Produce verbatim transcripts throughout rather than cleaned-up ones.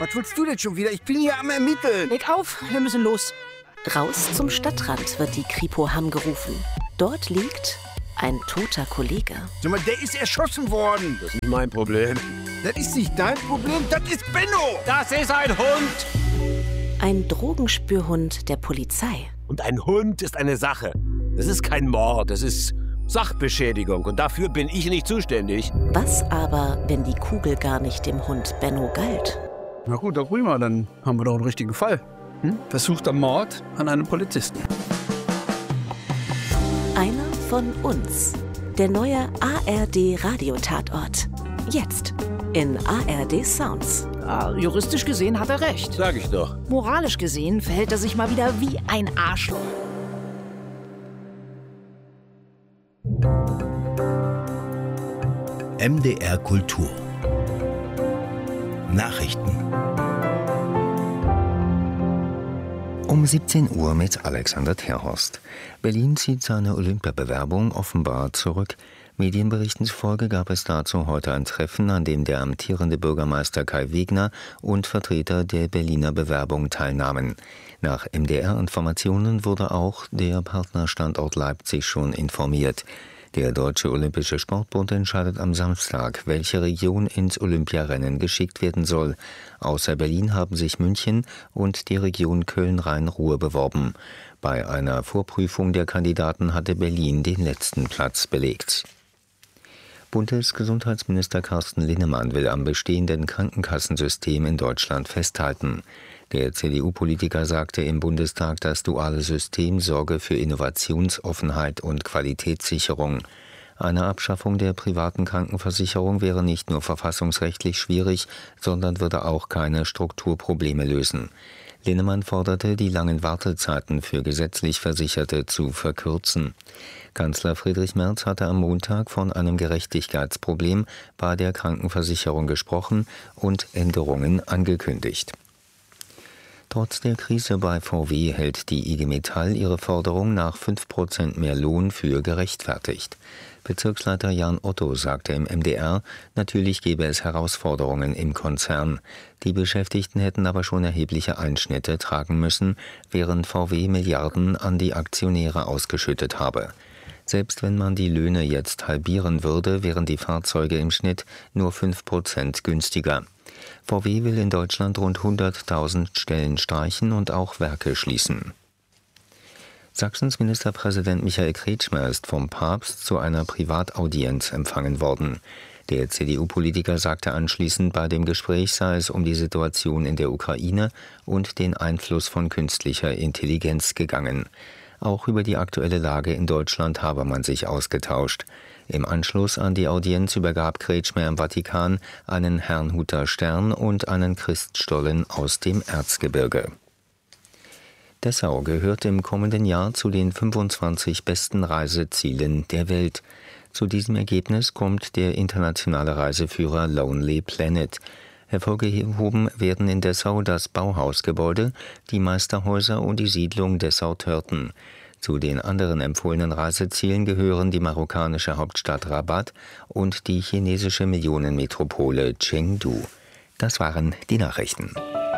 Was willst du denn schon wieder? Ich bin hier am Ermitteln. Leg auf, wir müssen los. Raus zum Stadtrand wird die Kripo Hamm gerufen. Dort liegt ein toter Kollege. Sag mal, der ist erschossen worden. Das ist nicht mein Problem. Das ist nicht dein Problem, das ist Benno. Das ist ein Hund. Ein Drogenspürhund der Polizei. Und ein Hund ist eine Sache. Das ist kein Mord, das ist Sachbeschädigung. Und dafür bin ich nicht zuständig. Was aber, wenn die Kugel gar nicht dem Hund Benno galt? Na gut, doch prima, dann haben wir doch einen richtigen Fall. Hm? Versuchter Mord an einem Polizisten. Einer von uns. Der neue A R D-Radiotatort. Jetzt in A R D Sounds. Ja, juristisch gesehen hat er recht. Sag ich doch. Moralisch gesehen verhält er sich mal wieder wie ein Arschloch. M D R Kultur Nachrichten um siebzehn Uhr mit Alexander Terhorst. Berlin zieht seine Olympiabewerbung offenbar zurück. Medienberichten zufolge gab es dazu heute ein Treffen, an dem der amtierende Bürgermeister Kai Wegner und Vertreter der Berliner Bewerbung teilnahmen. Nach M D R-Informationen wurde auch der Partnerstandort Leipzig schon informiert. Der Deutsche Olympische Sportbund entscheidet am Samstag, welche Region ins Olympiarennen geschickt werden soll. Außer Berlin haben sich München und die Region Köln-Rhein-Ruhr beworben. Bei einer Vorprüfung der Kandidaten hatte Berlin den letzten Platz belegt. Bundesgesundheitsminister Carsten Linnemann will am bestehenden Krankenkassensystem in Deutschland festhalten. Der C D U-Politiker sagte im Bundestag, das duale System sorge für Innovationsoffenheit und Qualitätssicherung. Eine Abschaffung der privaten Krankenversicherung wäre nicht nur verfassungsrechtlich schwierig, sondern würde auch keine Strukturprobleme lösen. Linnemann forderte, die langen Wartezeiten für gesetzlich Versicherte zu verkürzen. Kanzler Friedrich Merz hatte am Montag von einem Gerechtigkeitsproblem bei der Krankenversicherung gesprochen und Änderungen angekündigt. Trotz der Krise bei V W hält die I G Metall ihre Forderung nach fünf Prozent mehr Lohn für gerechtfertigt. Bezirksleiter Jan Otto sagte im M D R, natürlich gäbe es Herausforderungen im Konzern. Die Beschäftigten hätten aber schon erhebliche Einschnitte tragen müssen, während V W Milliarden an die Aktionäre ausgeschüttet habe. Selbst wenn man die Löhne jetzt halbieren würde, wären die Fahrzeuge im Schnitt nur fünf Prozent günstiger. V W will in Deutschland rund hunderttausend Stellen streichen und auch Werke schließen. Sachsens Ministerpräsident Michael Kretschmer ist vom Papst zu einer Privataudienz empfangen worden. Der C D U-Politiker sagte anschließend, bei dem Gespräch sei es um die Situation in der Ukraine und den Einfluss von künstlicher Intelligenz gegangen. Auch über die aktuelle Lage in Deutschland habe man sich ausgetauscht. Im Anschluss an die Audienz übergab Kretschmer im Vatikan einen Herrnhuter Stern und einen Christstollen aus dem Erzgebirge. Dessau gehört im kommenden Jahr zu den fünfundzwanzig besten Reisezielen der Welt. Zu diesem Ergebnis kommt der internationale Reiseführer Lonely Planet. Hervorgehoben werden in Dessau das Bauhausgebäude, die Meisterhäuser und die Siedlung Dessau-Törten. Zu den anderen empfohlenen Reisezielen gehören die marokkanische Hauptstadt Rabat und die chinesische Millionenmetropole Chengdu. Das waren die Nachrichten.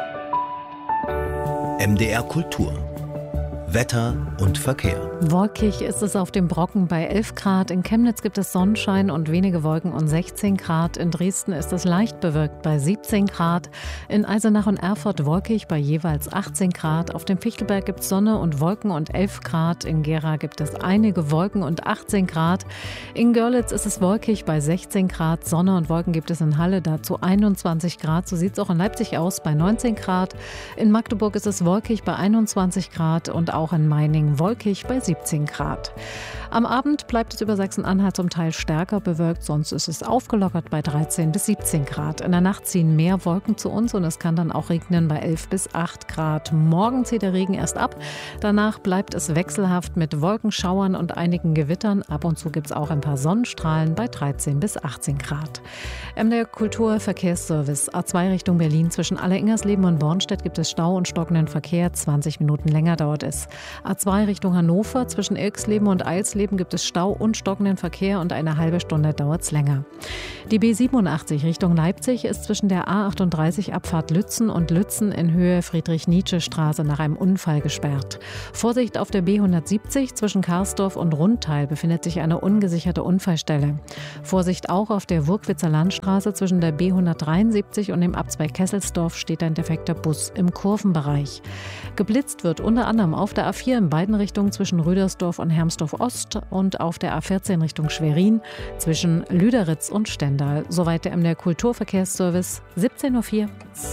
M D R Kultur Wetter und Verkehr. Wolkig ist es auf dem Brocken bei elf Grad. In Chemnitz gibt es Sonnenschein und wenige Wolken und sechzehn Grad. In Dresden ist es leicht bewölkt bei siebzehn Grad. In Eisenach und Erfurt wolkig bei jeweils achtzehn Grad. Auf dem Fichtelberg gibt es Sonne und Wolken und elf Grad. In Gera gibt es einige Wolken und achtzehn Grad. In Görlitz ist es wolkig bei sechzehn Grad. Sonne und Wolken gibt es in Halle dazu einundzwanzig Grad. So sieht es auch in Leipzig aus bei neunzehn Grad. In Magdeburg ist es wolkig bei einundzwanzig Grad und auch in Meiningen wolkig bei siebzehn Grad. Am Abend bleibt es über Sachsen-Anhalt zum Teil stärker bewölkt, sonst ist es aufgelockert bei dreizehn bis siebzehn Grad. In der Nacht ziehen mehr Wolken zu uns und es kann dann auch regnen bei elf bis acht Grad. Morgen zieht der Regen erst ab, danach bleibt es wechselhaft mit Wolkenschauern und einigen Gewittern. Ab und zu gibt es auch ein paar Sonnenstrahlen bei dreizehn bis achtzehn Grad. M D R Kultur Verkehrsservice A zwei Richtung Berlin zwischen Alleringersleben und Bornstedt gibt es Stau und stockenden Verkehr. zwanzig Minuten länger dauert es. eins. A zwei Richtung Hannover. Zwischen Ilksleben und Eilsleben gibt es Stau und stockenden Verkehr und eine halbe Stunde dauert es länger. Die B siebenundachtzig Richtung Leipzig ist zwischen der A achtunddreißig Abfahrt Lützen und Lützen in Höhe Friedrich-Nietzsche-Straße nach einem Unfall gesperrt. Vorsicht auf der B hundertsiebzig zwischen Karsdorf und Rundtal befindet sich eine ungesicherte Unfallstelle. Vorsicht auch auf der Wurkwitzer Landstraße zwischen der B hundertdreiundsiebzig und dem Abzweig Kesselsdorf steht ein defekter Bus im Kurvenbereich. Geblitzt wird unter anderem auf der A vier in beiden Richtungen zwischen Rüdersdorf und Hermsdorf-Ost und auf der A vierzehn Richtung Schwerin zwischen Lüderitz und Stendal. Soweit der M D R Kulturverkehrsservice, siebzehn Uhr vier.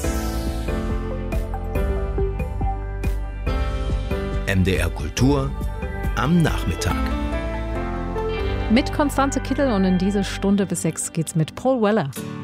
M D R Kultur am Nachmittag. Mit Konstanze Kittel und in diese Stunde bis sechs geht's mit Paul Weller.